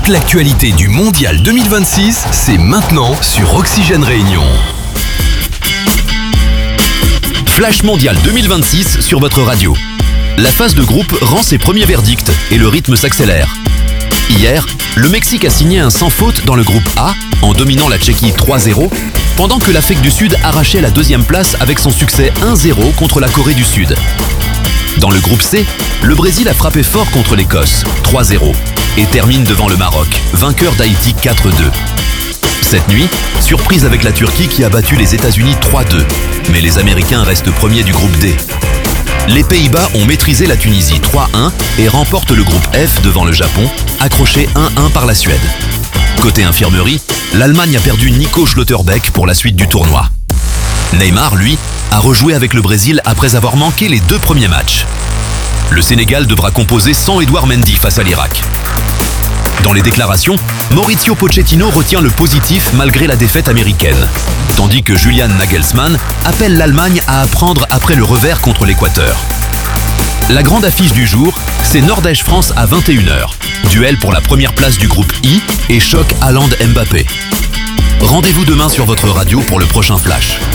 Toute l'actualité du Mondial 2026, c'est maintenant sur Oxygène Réunion. Flash Mondial 2026 sur votre radio. La phase de groupe rend ses premiers verdicts et le rythme s'accélère. Hier, le Mexique a signé un sans faute dans le groupe A en dominant la Tchéquie 3-0, pendant que l'Afrique du Sud arrachait la deuxième place avec son succès 1-0 contre la Corée du Sud. Dans le groupe C, le Brésil a frappé fort contre l'Écosse 3-0 et termine devant le Maroc, vainqueur d'Haïti 4-2. Cette nuit, surprise avec la Turquie qui a battu les États-Unis 3-2, mais les Américains restent premiers du groupe D. Les Pays-Bas ont maîtrisé la Tunisie 3-1 et remportent le groupe F devant le Japon, accroché 1-1 par la Suède. Côté infirmerie, l'Allemagne a perdu Nico Schlotterbeck pour la suite du tournoi. Neymar, lui, a rejoué avec le Brésil après avoir manqué les 2 premiers matchs. Le Sénégal devra composer sans Edouard Mendy face à l'Irak. Dans les déclarations, Mauricio Pochettino retient le positif malgré la défaite américaine, tandis que Julian Nagelsmann appelle l'Allemagne à apprendre après le revers contre l'Équateur. La grande affiche du jour, c'est Norvège-France à 21h, duel pour la première place du groupe I et choc Haaland-Mbappé. Rendez-vous demain sur votre radio pour le prochain Flash.